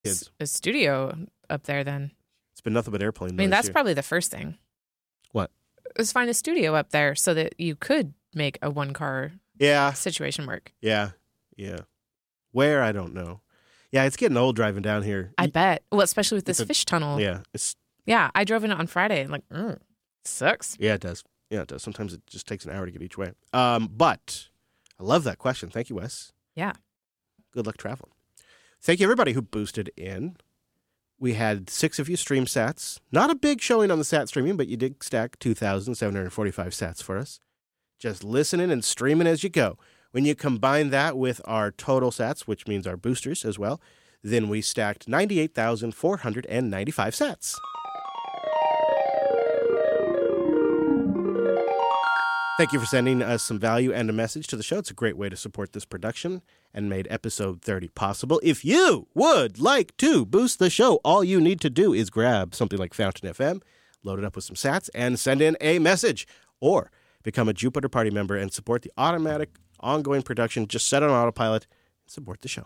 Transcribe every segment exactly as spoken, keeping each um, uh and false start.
Kids. A studio up there then. It's been nothing but airplane noise. I mean, that's here. probably the first thing. What? Is find a studio up there so that you could make a one-car yeah. situation work. Yeah. Yeah. Where? I don't know. Yeah, it's getting old driving down here. I bet. Well, especially with this a, fish tunnel. Yeah. It's, yeah, I drove in it on Friday and like, mm, sucks. Yeah, it does. Yeah, it does. Sometimes it just takes an hour to get each way. Um, but I love that question. Thank you, Wes. Yeah. Good luck traveling. Thank you, everybody who boosted in. We had six of you stream sats. Not a big showing on the sat streaming, but you did stack two thousand seven hundred forty-five sats for us. Just listening and streaming as you go. When you combine that with our total sats, which means our boosters as well, then we stacked ninety-eight thousand four hundred ninety-five sats. Thank you for sending us some value and a message to the show. It's a great way to support this production and made episode thirty possible. If you would like to boost the show, all you need to do is grab something like Fountain F M, load it up with some sats, and send in a message. Or become a Jupiter Party member and support the automatic, ongoing production. Just set on autopilot and support the show.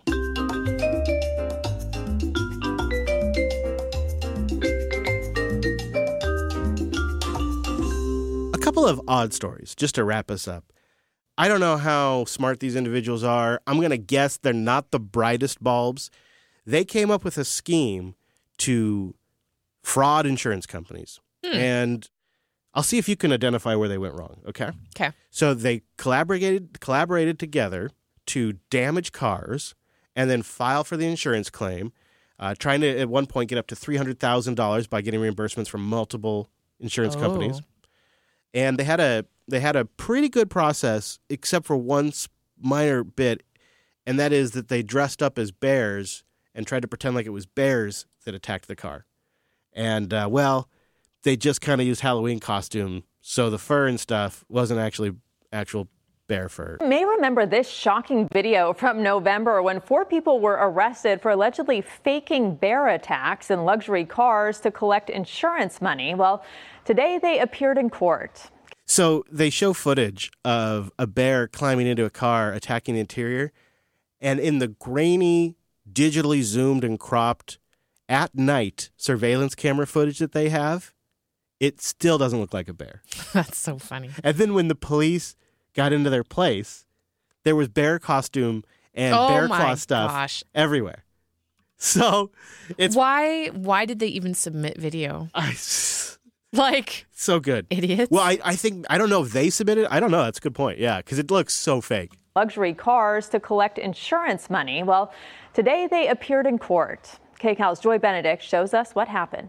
Couple of odd stories just to wrap us up. I don't know how smart these individuals are. I'm going to guess they're not the brightest bulbs. They came up with a scheme to fraud insurance companies. Hmm. And I'll see if you can identify where they went wrong, okay? Okay. So they collaborated collaborated together to damage cars and then file for the insurance claim, uh, trying to at one point get up to three hundred thousand dollars by getting reimbursements from multiple insurance oh. companies. And they had a they had a pretty good process, except for one minor bit, and that is that they dressed up as bears and tried to pretend like it was bears that attacked the car. And, uh, well, they just kind of used Halloween costume, so the fur and stuff wasn't actually actual bear fur. You may remember this shocking video from November when four people were arrested for allegedly faking bear attacks in luxury cars to collect insurance money. Well, today they appeared in court. So they show footage of a bear climbing into a car, attacking the interior, and in the grainy, digitally zoomed and cropped at night surveillance camera footage that they have, it still doesn't look like a bear. That's so funny. And then when the police got into their place, there was bear costume and oh bear my claw stuff gosh. everywhere. So it's why why did they even submit video? I, like so good. Idiots. Well, I, I think I don't know if they submitted. I don't know. That's a good point. Yeah, because it looks so fake. Luxury cars to collect insurance money. Well, today they appeared in court. K CAL's Joy Benedict shows us what happened.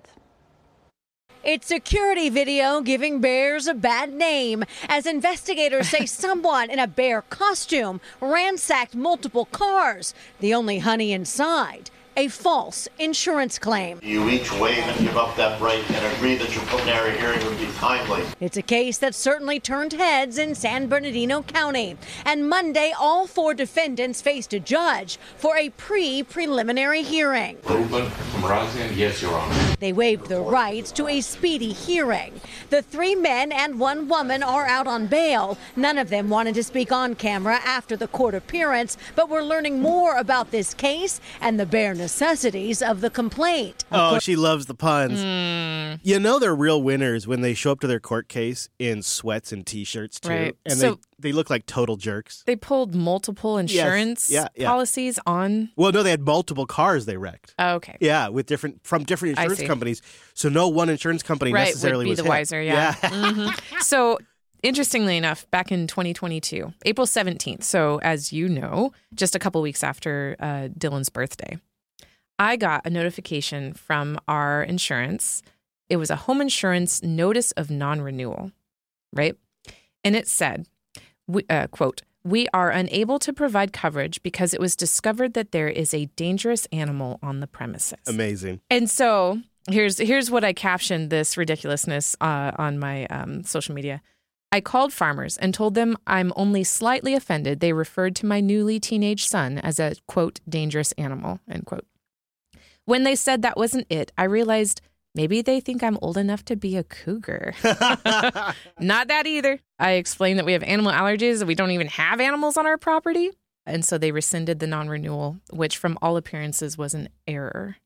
It's security video giving bears a bad name as investigators say someone in a bear costume ransacked multiple cars. The only honey inside, a false insurance claim. You each waive and give up that right and agree that your preliminary hearing would be timely. It's a case that certainly turned heads in San Bernardino County. And Monday, all four defendants faced a judge for a pre-preliminary hearing. Ruben Mrazian, yes, Your Honor. They waived their rights to a speedy hearing. The three men and one woman are out on bail. None of them wanted to speak on camera after the court appearance, but we're learning more about this case and the bear necessities of the complaint. Oh, she loves the puns. Mm. You know they're real winners when they show up to their court case in sweats and T-shirts, too. Right. And so, they, they look like total jerks. They pulled multiple insurance yes. yeah, yeah. policies on... Well, no, they had multiple cars they wrecked. Oh, okay. Yeah, with different from different insurance companies. So no one insurance company right, necessarily would be was the hit. wiser, yeah. yeah. mm-hmm. So... Interestingly enough, back in twenty twenty-two, April seventeenth, so as you know, just a couple weeks after uh, Dylan's birthday, I got a notification from our insurance. It was a home insurance notice of non-renewal, right? And it said, we, uh, quote, "We are unable to provide coverage because it was discovered that there is a dangerous animal on the premises." Amazing. And so here's here's what I captioned this ridiculousness uh, on my um, social media. I called Farmers and told them I'm only slightly offended they referred to my newly teenage son as a, quote, dangerous animal, end quote. When they said that wasn't it, I realized maybe they think I'm old enough to be a cougar. Not that either. I explained that we have animal allergies and we don't even have animals on our property. And so they rescinded the non-renewal, which from all appearances was an error.